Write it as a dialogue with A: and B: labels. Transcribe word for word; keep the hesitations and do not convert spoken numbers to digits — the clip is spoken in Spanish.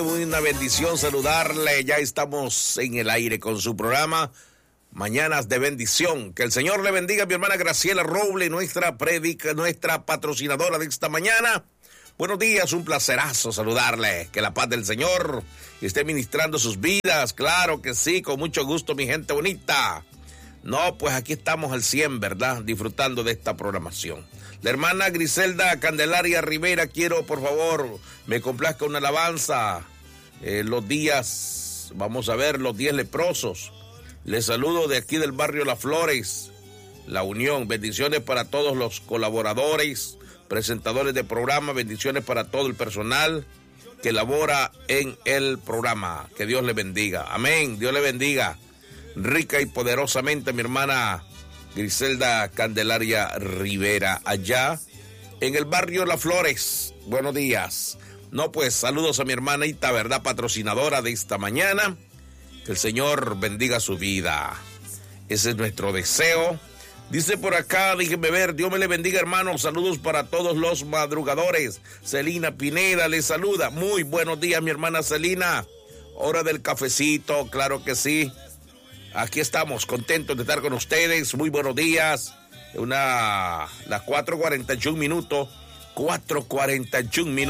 A: Una bendición saludarle. Ya estamos en el aire con su programa Mañanas de Bendición. Que el Señor le bendiga a mi hermana Graciela Roble, nuestra predica, nuestra patrocinadora de esta mañana. Buenos días, un placerazo saludarle. Que la paz del Señor esté ministrando sus vidas. Claro que sí, con mucho gusto, mi gente bonita. No, pues aquí estamos al cien, ¿verdad? Disfrutando de esta programación. La hermana Griselda Candelaria Rivera, quiero, por favor, me complazca una alabanza. Eh, los días, vamos a ver, los días leprosos. Les saludo de aquí del barrio Las Flores, La Unión. Bendiciones para todos los colaboradores, presentadores de programa. Bendiciones para todo el personal que labora en el programa. Que Dios le bendiga. Amén. Dios le bendiga. Rica y poderosamente, mi hermana Griselda Candelaria Rivera, allá en el barrio Las Flores. Buenos días. No, pues saludos a mi hermanita, ¿verdad? Patrocinadora de esta mañana. Que el Señor bendiga su vida. Ese es nuestro deseo. Dice por acá, déjenme ver, Dios me le bendiga, hermanos. Saludos para todos los madrugadores. Celina Pineda les saluda. Muy buenos días, mi hermana Celina. Hora del cafecito, claro que sí. Aquí estamos, contentos de estar con ustedes. Muy buenos días. Una, las cuatro cuarenta y un minutos. cuatro cuarenta y un minutos.